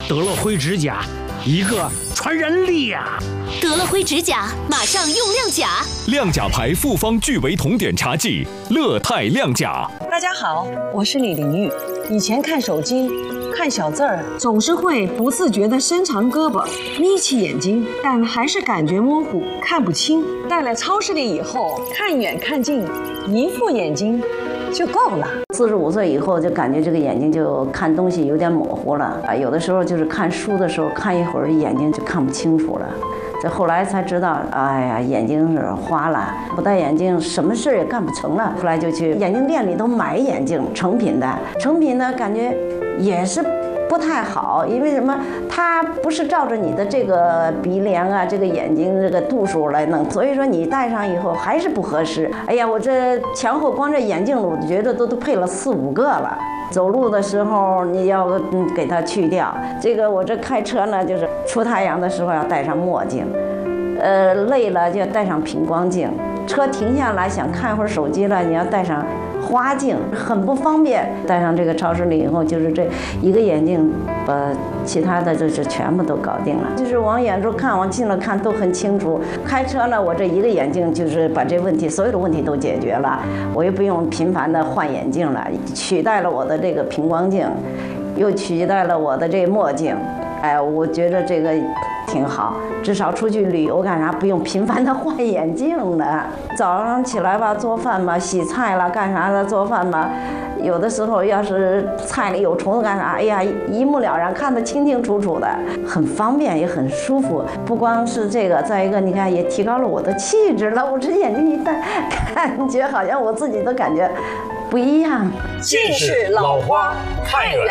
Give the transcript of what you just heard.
得了灰指甲，一个传人力呀！ 得了灰指甲，马上用亮甲。 亮甲牌复方聚维酮碘茶剂，乐泰亮甲。 大家好，我是李玲玉。以前看手机，看小字儿，总是会不自觉地伸长胳膊，眯起眼睛，但还是感觉模糊，看不清。到了超市里以后，看远看近，一副眼睛就够了。 45岁以后就感觉这个眼睛就看东西有点模糊了啊，有的时候就是看书的时候看一会儿眼睛就看不清楚了。这后来才知道，哎呀，眼睛是花了，不戴眼镜什么事也干不成了。后来就去眼镜店里头买眼镜，成品的感觉也是不太好，因为什么？它不是照着你的这个鼻梁啊，这个眼睛这个度数来弄，所以说你戴上以后还是不合适。哎呀，我这前后光这眼镜我觉得都配了4、5个了。走路的时候你要给它去掉。这个我这开车呢，就是出太阳的时候要戴上墨镜，累了就要戴上平光镜。车停下来想看会儿手机了，你要戴上花镜，很不方便。戴上这个超视力以后，就是这一个眼镜把其他的就是全部都搞定了。就是往远处看，往近了看都很清楚。开车呢，我这一个眼镜就是把这问题所有的问题都解决了，我又不用频繁的换眼镜了，取代了我的这个平光镜，又取代了我的这墨镜。哎，我觉得这个挺好，至少出去旅游干啥不用频繁的换眼镜了。早上起来吧，做饭吧，洗菜了，干啥的做饭吧，有的时候要是菜里有虫子干啥，哎呀，一目了然，看得清清楚楚的，很方便也很舒服。不光是这个，再一个你看也提高了我的气质了。我这眼睛一戴，感觉好像我自己都感觉不一样。 近视老花，看远